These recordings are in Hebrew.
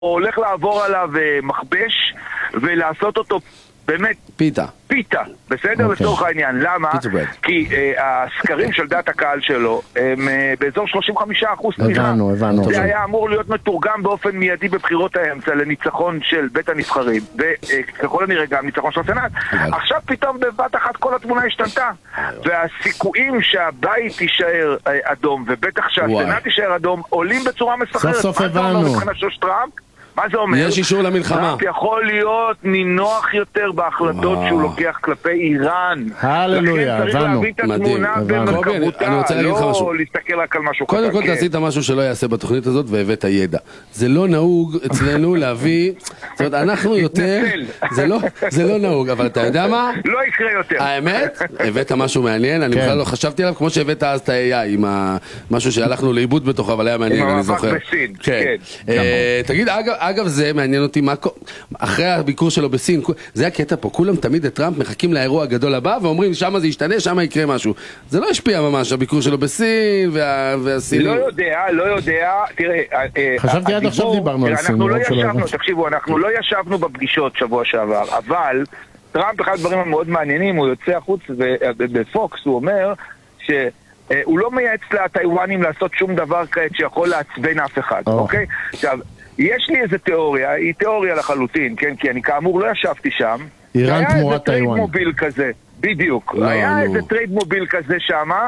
הולך לעבור עליו מכבש ולעשות אותו באמת פיתה, בסדר? לצורך העניין. למה? כי הסקרים של דעת הקהל שלו הם באזור 35% תמיכה. הבנו. זה היה אמור להיות מתורגם באופן מיידי בבחירות האמצע לניצחון של בית הנבחרים, וככל הנראה גם ניצחון של הסנאט. עכשיו פתאום בבת אחת כל התמונה השתנתה, והסיכויים שהבית יישאר אדום ובטח שהסנאט יישאר אדום עולים בצורה מסחררת. סוף הבנו. מבחינת של טראמפ, מה זה אומר? יש אישור למלחמה. טראמפ יכול להיות נינוח יותר בהחלטות שהוא לוקח כלפי איראן. הללויה, לכן צריך להביא את התמונה במרכבותה, לא להסתכל רק על משהו קודם כל תעשית משהו שלא יעשה בתוכנית הזאת והבאת ידע. זה לא נהוג אצלנו להביא, זאת אומרת, אנחנו יותר, זה לא נהוג, אבל אתה יודע מה? לא יקרה יותר. האמת, הבאת משהו מעניין, אני בכלל לא חשבתי עליו, כמו שהבאת אז את ה-AI, עם משהו שהלכנו לאיבוד בתוכו, אבל היה מעניין, אני זוכר. עם המאבק בסין, כן. תגיד, אגב זה מעניין אותי, אחרי הביקור שלו בסין, זה הקטע פה, כולם תמיד את טראמפ מחכים לאירוע הגדול הבא ואומרים שמה זה ישתנה, שמה יקרה משהו. זה לא השפיע ממש, הביקור שלו בסין והסינים. לא יודע, תראה, חשבתי עד עכשיו דיברנו על סין. תקשיבו, אנחנו לא ישבנו בפגישות שבוע שעבר, אבל טראמפ, אחד הדברים המאוד מעניינים, הוא יוצא החוץ ובפוקס הוא אומר שהוא לא מייעץ לטיוואנים לעשות שום דבר כעת שיכול לעצבן אף אחד, אוקיי? עכשיו, יש לי איזה תיאוריה, היא תיאוריה לחלוטין, כן? כי אני כאמור לא ישבתי שם. איראן תמורת טיואן. היה איזה טרייד מוביל כזה, בדיוק. היה איזה טרייד מוביל כזה שמה,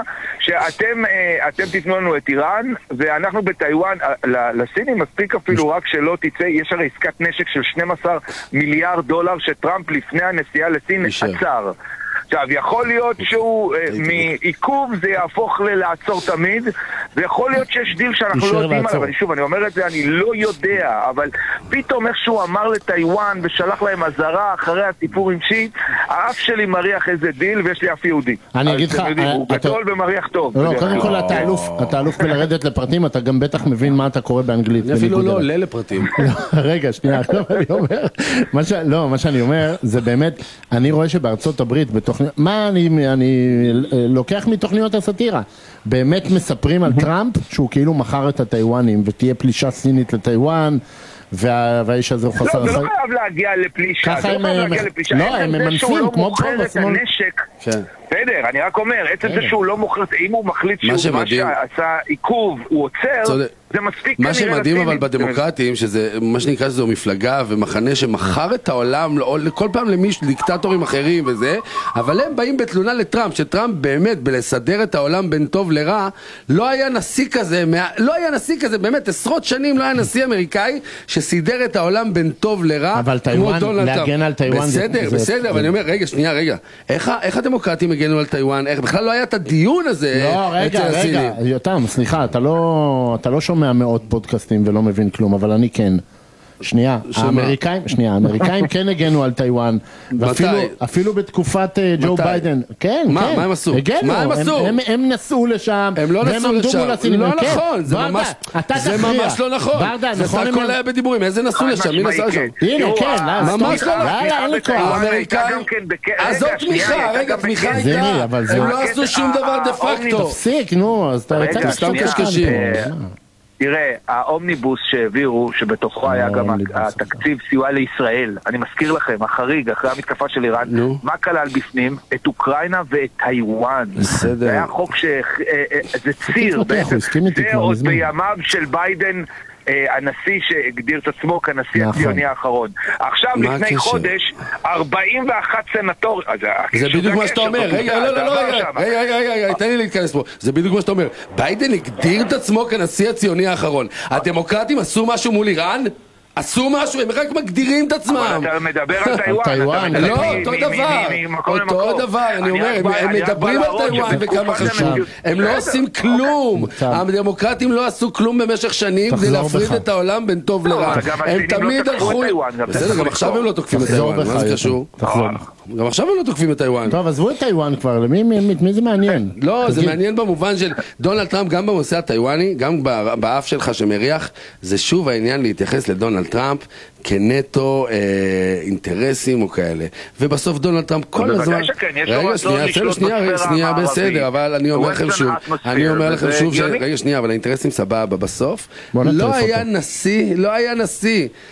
שאתם תתנו לנו את איראן, ואנחנו בטיואן, לסינים מספיק אפילו רק שלא תצא, יש הרי עסקת נשק של 12 מיליארד דולר שטראמפ לפני הנסיעה לסין עצר. עכשיו, יכול להיות שהוא מעיכוב זה יהפוך לעצור תמיד, ויכול להיות שיש דיל שאנחנו לא יודעים עליו, שוב, אני אומר את זה, אני לא יודע, אבל פתאום איך שהוא אמר לטיואן ושלח להם עזרה אחרי הסיפור עם שיט, האף שלי מריח איזה דיל ויש לי אף יהודי. אני אגיד לך, הוא גדול ומריח טוב. לא, קודם כל אתה אלוף בלרדת לפרטים, אתה גם בטח מבין מה אתה קורא באנגלית. אפילו לא עולה לפרטים. רגע, שנייה, מה שאני אומר, זה באמת, אני רואה שבארצות הברית, מה אני לוקח מתוכניות הסאטירה? באמת מספרים על טראמפ שהוא כאילו מכר את הטיואנים ותהיה פלישה סינית לטיואן והאיש הזה הוא חסר... לא, זה לא חייב להגיע לפלישה. לא, הם ממנסים כמו פה בשמאל. בסדר, אני רק אומר, עצם זה שהוא לא מוכר, אם הוא מחליט שהוא מה שעשה עיכוב, הוא עוצר, זה מספיק מה שמדהים אבל בדמוקרטים, שזה מה שנקרא שזו מפלגה ומחנה שמכר את העולם כל פעם לדיקטטורים אחרים וזה, אבל הם באים בתלונה לטראמפ, שטראמפ באמת בלסדר את העולם בין טוב לרע, לא היה נשיא כזה, באמת עשרות שנים לא היה נשיא אמריקאי שסידר את העולם בין טוב לרע, אבל טיואן, להגן על טיואן בסדר, אבל אני אומר, רגע, איך הדמוקרטים הגנו על טיואן? איך בכלל לא היה את הדיון הזה? לא, רגע, יותם, סליחה, אתה לא שומע מאות פודקאסטים ולא מבין כלום, אבל אני כן. האמריקאים כן הגנו על טיואן, ואפילו בתקופת ג'ו ביידן. כן, מה הם עשו? הם נסעו לשם, הם לא נסעו לשם. לא נכון, זה ממש לא נכון. זה הכל היה בדיבורים, איזה נסעו לשם? מי נסע לשם? הנה, כן, ממש לא נכון. אין לי כוח. האמריקאים, אז זאת תמיכה, תמיכה הייתה. הם לא עשו שום דבר דה פקטו. תפסיק, נו, אז אתה סתם קשקשים. תראה, האומניבוס שהעבירו, שבתוכו היה גם התקציב סיוע לישראל, אני מזכיר לכם, החריג, אחרי המתקפה של איראן, מה כלל בפנים? את אוקראינה ואת טיואן. זה היה חוק זה ציר, זה עוד בימיו של ביידן, הנשיא שהגדיר את עצמו כנשיא הציוני האחרון. עכשיו, לפני חודש, 41 סנטורים. זה בדיוק מה שאתה אומר. רגע, תן לי להתכנס פה. זה בדיוק מה שאתה אומר. ביידן הגדיר את עצמו כנשיא הציוני האחרון. הדמוקרטים עשו משהו מול איראן? עשו משהו, הם רק מגדירים את עצמם. אבל אתה מדבר על טיואן. לא, אותו דבר, אני אומר, הם מדברים על טיואן וכמה חשוב. הם לא עושים כלום. הדמוקרטים לא עשו כלום במשך שנים כדי להפריד את העולם בין טוב לרע. הם תמיד הלכו... בסדר, גם עכשיו הם לא תוקפים את טיואן, מה זה קשור? גם עכשיו הם לא תוקפים את טיואן. טוב, עזבו את טיואן כבר, למי זה מעניין? לא, זה מעניין במובן של דונלד טראמפ, גם בנושא הטיואני, גם באף שלך שמריח, זה שוב העניין להתייחס לדונלד דונלד טראמפ כנטו אינטרסים או כאלה. ובסוף דונלד טראמפ כל הזמן... רגע, שנייה, בסדר, אבל אני אומר לכם שוב, רגע, שנייה, אבל האינטרסים סבבה בסוף. לא היה נשיא